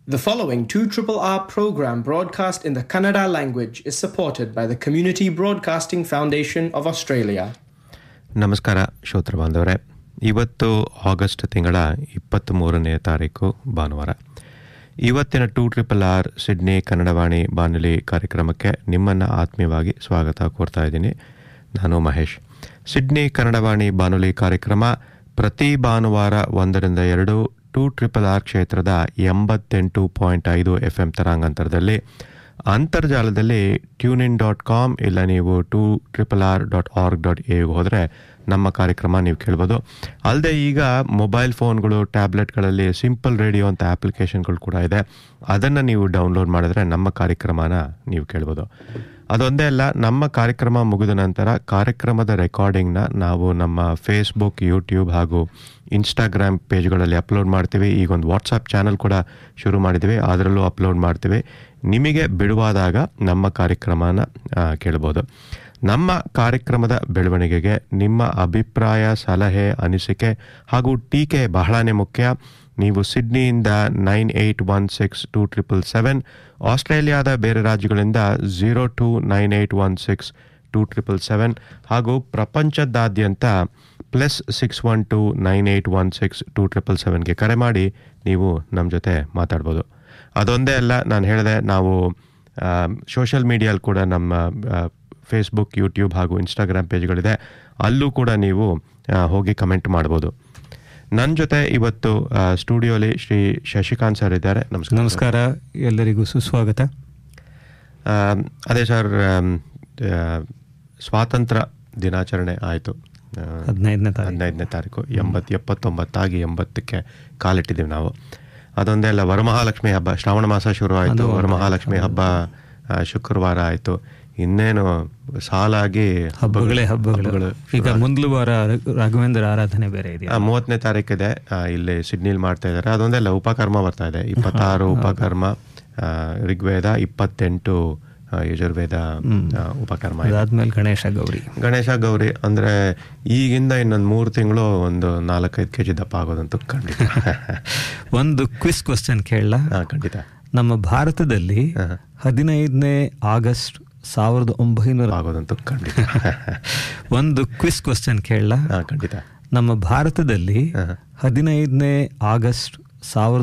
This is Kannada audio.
The following 2RRR program broadcast in the Kannada language is supported by the Community Broadcasting Foundation of Australia. ನಮಸ್ಕಾರ ಶ್ರೋತೃ ಬಾಂಧವರೇ, ಇವತ್ತು ಆಗಸ್ಟ್ ತಿಂಗಳ 23ನೇ ತಾರೀಕು ಭಾನುವಾರ. ಇವತ್ತಿನ 2RRR ಸಿಡ್ನಿ ಕನ್ನಡವಾಣಿ ಬಾನುಲಿ ಕಾರ್ಯಕ್ರಮಕ್ಕೆ ನಿಮ್ಮನ್ನು ಆತ್ಮೀಯವಾಗಿ ಸ್ವಾಗತ ಕೋರ್ತಾ ಇದ್ದೀನಿ. ನಾನು ಮಹೇಶ್. ಸಿಡ್ನಿ ಕನ್ನಡವಾಣಿ ಬಾನುಲಿ ಕಾರ್ಯಕ್ರಮ ಪ್ರತಿ ಭಾನುವಾರ 1-2 2RRR ಕ್ಷೇತ್ರದ 88.5 FM ತರಾಂಗಾಂತರದಲ್ಲಿ, ಅಂತರ್ಜಾಲದಲ್ಲಿ tunein.com ಇಲ್ಲ ನೀವು 2RRR.org.au ಹೋದರೆ ನಮ್ಮ ಕಾರ್ಯಕ್ರಮ ನೀವು ಕೇಳ್ಬೋದು. ಅಲ್ಲದೆ ಈಗ ಮೊಬೈಲ್ ಫೋನ್ಗಳು, ಟ್ಯಾಬ್ಲೆಟ್ಗಳಲ್ಲಿ ಸಿಂಪಲ್ ರೇಡಿಯೋ ಅಂತ ಅಪ್ಲಿಕೇಶನ್ಗಳು ಕೂಡ ಇದೆ. ಅದನ್ನು ನೀವು ಡೌನ್ಲೋಡ್ ಮಾಡಿದ್ರೆ ನಮ್ಮ ಕಾರ್ಯಕ್ರಮನ ನೀವು ಕೇಳ್ಬೋದು. ಅದೊಂದೇ ಅಲ್ಲ, ನಮ್ಮ ಕಾರ್ಯಕ್ರಮ ಮುಗಿದ ನಂತರ ಕಾರ್ಯಕ್ರಮದ ರೆಕಾರ್ಡಿಂಗ್ನ ನಾವು ನಮ್ಮ ಫೇಸ್ಬುಕ್, ಯೂಟ್ಯೂಬ್ ಹಾಗೂ ಇನ್ಸ್ಟಾಗ್ರಾಮ್ ಪೇಜ್ಗಳಲ್ಲಿ ಅಪ್ಲೋಡ್ ಮಾಡ್ತೀವಿ. ಈಗ ಒಂದು ವಾಟ್ಸಪ್ ಚಾನಲ್ ಕೂಡ ಶುರು ಮಾಡಿದ್ದೀವಿ, ಅದರಲ್ಲೂ ಅಪ್ಲೋಡ್ ಮಾಡ್ತೀವಿ. ನಿಮಗೆ ಬಿಡುವಾದಾಗ ನಮ್ಮ ಕಾರ್ಯಕ್ರಮನ ಕೇಳ್ಬೋದು. ನಮ್ಮ ಕಾರ್ಯಕ್ರಮದ ಬೆಳವಣಿಗೆಗೆ ನಿಮ್ಮ ಅಭಿಪ್ರಾಯ, ಸಲಹೆ, ಅನಿಸಿಕೆ ಹಾಗೂ ಟೀಕೆ ಬಹಳನೇ ಮುಖ್ಯ. ನೀವು ಸಿಡ್ನಿಯಿಂದ 9816-2777, ಆಸ್ಟ್ರೇಲಿಯಾದ ಬೇರೆ ರಾಜ್ಯಗಳಿಂದ 029816-2777 ಹಾಗೂ ಪ್ರಪಂಚದಾದ್ಯಂತ +6129816-2777ಗೆ ಕರೆ ಮಾಡಿ ನೀವು ನಮ್ಮ ಜೊತೆ ಮಾತಾಡ್ಬೋದು. ಅದೊಂದೇ ಅಲ್ಲ, ನಾನು ಹೇಳಿದೆ, ನಾವು ಸೋಷಿಯಲ್ ಮೀಡಿಯಲ್ಲಿ ಕೂಡ ನಮ್ಮ ಫೇಸ್ಬುಕ್, ಯೂಟ್ಯೂಬ್ ಹಾಗೂ ಇನ್ಸ್ಟಾಗ್ರಾಮ್ ಪೇಜ್ಗಳಿದೆ. ಅಲ್ಲೂ ಕೂಡ ನೀವು ಹೋಗಿ ಕಮೆಂಟ್ ಮಾಡ್ಬೋದು. ನನ್ನ ಜೊತೆ ಇವತ್ತು ಸ್ಟುಡಿಯೋಲಿ ಶ್ರೀ ಶಶಿಕಾಂತ್ ಸರ್ ಇದ್ದಾರೆ. ನಮಸ್ಕಾರ, ಎಲ್ಲರಿಗೂ ಸುಸ್ವಾಗತ. ಅದೇ ಸರ್, ಸ್ವಾತಂತ್ರ್ಯ ದಿನಾಚರಣೆ ಆಯಿತು 15ನೇ ತಾರೀಕು. 79 80ಕ್ಕೆ ಕಾಲಿಟ್ಟಿದ್ದೀವಿ ನಾವು. ಅದೊಂದೇ ಅಲ್ಲ, ವರಮಹಾಲಕ್ಷ್ಮಿ ಹಬ್ಬ, ಶ್ರಾವಣ ಮಾಸ ಶುರು ಆಯಿತು. ವರಮಹಾಲಕ್ಷ್ಮಿ ಹಬ್ಬ ಶುಕ್ರವಾರ ಆಯಿತು. ಇನ್ನೇನು ಸಾಲಾಗಿ ಹಬ್ಬಗಳು. ಈಗ ಮುಂದ್ಲು ವಾರ ರಾಘವೇಂದ್ರ ಆರಾಧನೆ ಬೇರೆ ಇದೆ, 30ನೇ ತಾರೀಕಿದೆ. ಇಲ್ಲಿ ಸಿಡ್ನಿಲಿ ಮಾಡ್ತಾ ಇದ್ದಾರೆ. ಅದೊಂದೇ ಅಲ್ಲ, ಉಪಕರ್ಮ ಬರ್ತಾ ಇದೆ. 26 ಉಪಕರ್ಮ ಋಗ್ವೇದ, 28 ಯಜುರ್ವೇದ ಉಪಕರ್ಮ. ಅದಾದ್ಮೇಲೆ ಗಣೇಶ ಗೌರಿ ಅಂದ್ರೆ ಈಗಿಂದ ಇನ್ನೊಂದು 3 ತಿಂಗಳು ಒಂದು 4-5 kg ದಪ್ಪ ಆಗೋದಂತೂ ಖಂಡಿತ. ಒಂದು ಕ್ವಿಸ್ ಕ್ವಶನ್ ಕೇಳಲ್ಲ? ಖಂಡಿತ. ನಮ್ಮ ಭಾರತದಲ್ಲಿ 15ನೇ ಆಗಸ್ಟ್ 1900 ಆಗೋದಂತೂ ಖಂಡಿತ. ಒಂದು ಕ್ವಿಸ್ ಕ್ವಶನ್ ಕೇಳಲ್ಲ? ಖಂಡಿತ. ನಮ್ಮ ಭಾರತದಲ್ಲಿ 15ನೇ ಆಗಸ್ಟ್